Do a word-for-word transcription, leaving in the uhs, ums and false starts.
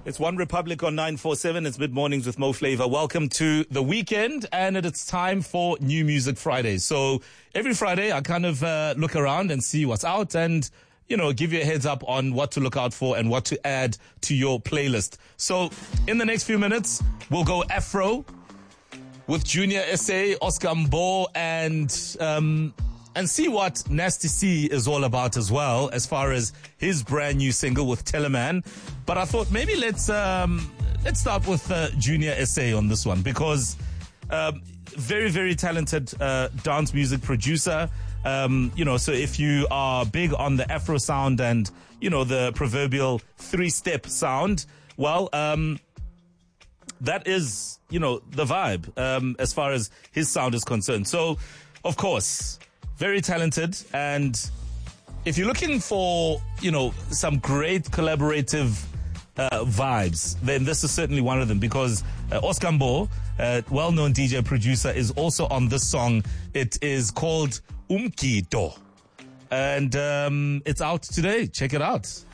It's One Republic on nine four seven. It's Mid Mornings with Mo Flava. Welcome to the weekend, and it's time for New Music Friday. So every Friday, I kind of uh, look around and see what's out and, you know, give you a heads up on what to look out for and what to add to your playlist. So in the next few minutes, we'll go Afro with Junior S A, Oscar Mbo, and um, and see what Nasty C is all about as well, as far as his brand new single with Teleman. But I thought maybe let's um, let's start with uh, Junior S A on this one, because um, very, very talented uh, dance music producer. Um, you know, so if you are big on the Afro sound and, you know, the proverbial three-step sound, well, um, that is, you know, the vibe um, as far as his sound is concerned. So, of course, very talented. And if you're looking for, you know, some great collaborative uh, vibes, then this is certainly one of them, because uh, Oscar Mbo, uh, well-known D J producer, is also on this song. It is called Umkido, and um, it's out today. Check it out.